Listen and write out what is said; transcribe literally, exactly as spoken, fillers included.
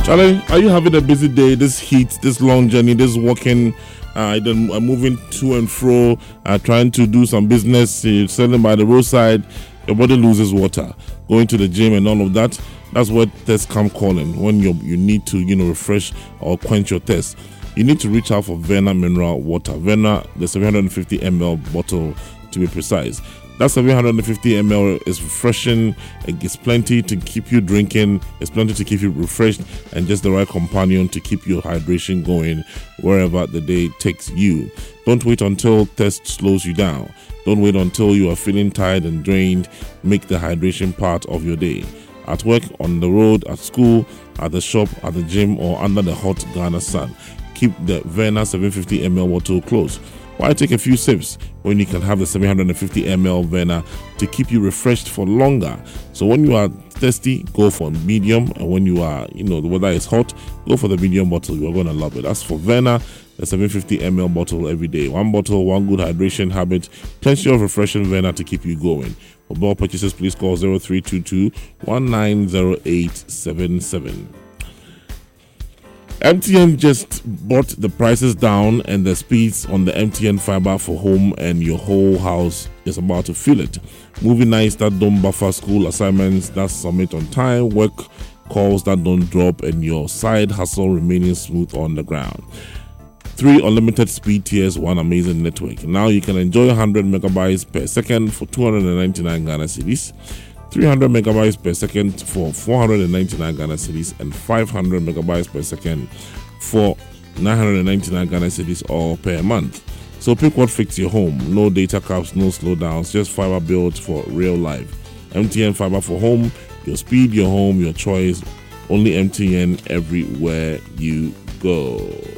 Charlie, are you having a busy day, this heat, this long journey, this walking, uh, then uh, moving to and fro, uh, trying to do some business, uh, selling by the roadside, your body loses water, going to the gym and all of that? That's what tests come calling when you you need to, you know, refresh or quench your thirst. You need to reach out for Verna Mineral Water. Verna, the seven hundred fifty milliliter bottle to be precise. That seven hundred fifty milliliter is refreshing. It's plenty to keep you drinking. It's plenty to keep you refreshed and just the right companion to keep your hydration going wherever the day takes you. Don't wait until thirst slows you down. Don't wait until you are feeling tired and drained. Make the hydration part of your day. At work, on the road, at school, at the shop, at the gym, or under the hot Ghana sun. Keep the Verna seven hundred fifty milliliter bottle close. Why take a few sips when you can have the seven hundred fifty milliliter Verna to keep you refreshed for longer? So when you are thirsty, go for medium, and when you are, you know, the weather is hot, go for the medium bottle. You are going to love it. That's for Verna, the seven hundred fifty milliliter bottle every day. One bottle, one good hydration habit, plenty of refreshing Verna to keep you going. For more purchases, please call zero three two two, one nine zero eight seven seven. M T N just brought the prices down and the speeds on the M T N fiber for home, and your whole house is about to feel it. Movie nights that don't buffer, school assignments that submit on time, work calls that don't drop, and your side hustle remaining smooth on the ground. Three unlimited speed tiers, one amazing network. Now you can enjoy one hundred megabytes per second for two hundred ninety-nine Ghana cedis, three hundred megabytes per second for four hundred ninety-nine Ghana cedis, and five hundred megabytes per second for nine hundred ninety-nine Ghana cedis all per month. So pick what fits your home. No data caps, no slowdowns, just fiber built for real life. M T N fiber for home, your speed, your home, your choice. Only M T N everywhere you go.